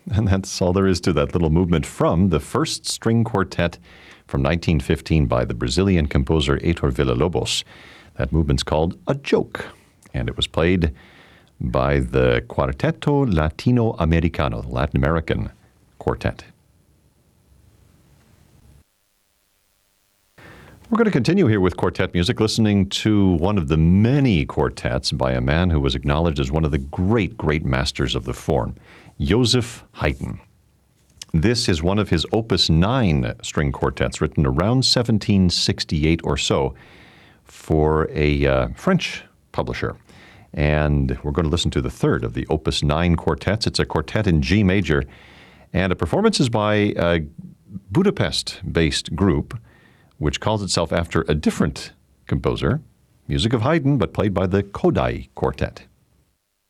And that's all there is to that little movement from the first string quartet from 1915 by the Brazilian composer Heitor Villa-Lobos. That movement's called A Joke, and it was played by the Quarteto Latino-Americano, Latin American quartet. We're going to continue here with quartet music, listening to one of the many quartets by a man who was acknowledged as one of the great, great masters of the form, Joseph Haydn. This is one of his Opus 9 string quartets, written around 1768 or so for a French publisher. And we're going to listen to the third of the Opus 9 quartets. It's a quartet in G major, and a performance is by a Budapest-based group which calls itself after a different composer, music of Haydn, but played by the Kodály Quartet.